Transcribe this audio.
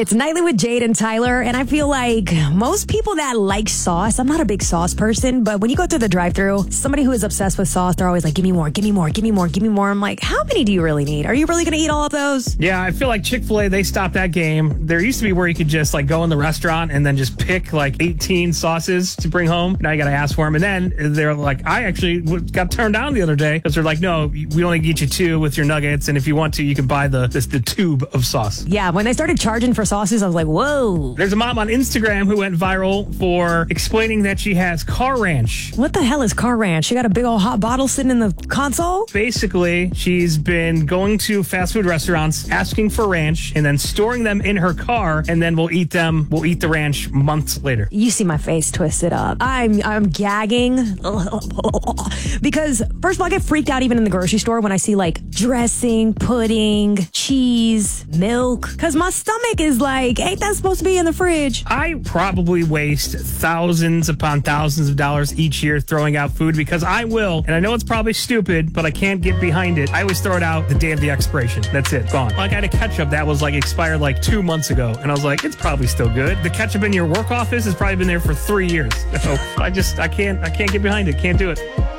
It's Nightly with Jade and Tyler, and I feel like most people that like sauce, I'm not a big sauce person, but when you go through the drive-thru, somebody who is obsessed with sauce, they're always like, give me more, give me more, give me more, give me more. I'm like, how many do you really need? Are you really going to eat all of those? Yeah, I feel like Chick-fil-A, they stopped that game. There used to be where you could just like go in the restaurant and then just pick like 18 sauces to bring home. Now you got to ask for them. And then they're like, I actually got turned down the other day because they're like, no, we only get you 2 with your nuggets. And if you want to, you can buy the tube of sauce. Yeah, when they started charging for sauces, I was like, whoa. There's a mom on Instagram who went viral for explaining that she has Car Ranch. What the hell is Car Ranch? She got a big old hot bottle sitting in the console? Basically, she's been going to fast food restaurants, asking for ranch, and then storing them in her car, and then we'll eat the ranch months later. You see my face twisted up. I'm gagging. Because, first of all, I get freaked out even in the grocery store when I see like dressing, pudding, cheese, milk. Because my stomach is like, ain't that supposed to be in the fridge? I probably waste thousands upon thousands of dollars each year throwing out food because I will, and I know it's probably stupid, but I can't get behind it. I always throw it out the day of the expiration. That's it. Gone. Like I had a ketchup that was like expired like 2 months ago, and I was like, it's probably still good. The ketchup in your work office has probably been there for 3 years. So I can't get behind it. Can't do it.